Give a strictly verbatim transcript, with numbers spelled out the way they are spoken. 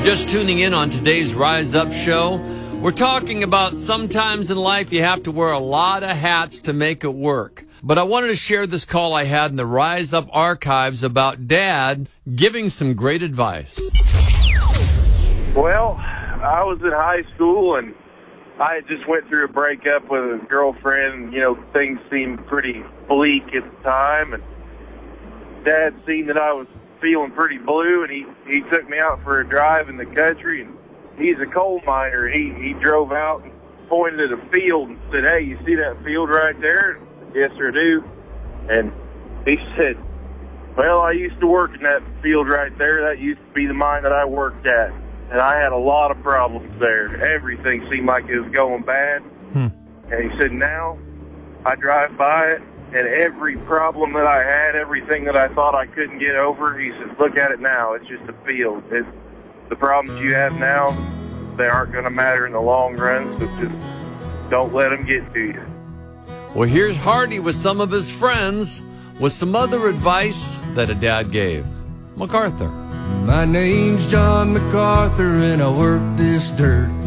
just tuning in on today's Rise Up show, we're talking about sometimes in life you have to wear a lot of hats to make it work. But I wanted to share this call I had in the Rise Up archives about Dad giving some great advice. Well, I was in high school and I had just went through a breakup with a girlfriend. You know, things seemed pretty bleak at the time, and Dad seen that I was feeling pretty blue, and he, he took me out for a drive in the country, and he's a coal miner. He, he drove out and pointed at a field and said, "Hey, you see that field right there?" "Yes, sir, I do." And he said, "Well, I used to work in that field right there. That used to be the mine that I worked at. And I had a lot of problems there. Everything seemed like it was going bad." Hmm. And he said, "Now I drive by it, and every problem that I had, everything that I thought I couldn't get over," he says, "look at it now. It's just a field. It's, the problems you have now, they aren't going to matter in the long run, so just don't let them get to you." Well, here's Hardy with some of his friends with some other advice that a dad gave. MacArthur. My name's John MacArthur, and I work this dirt.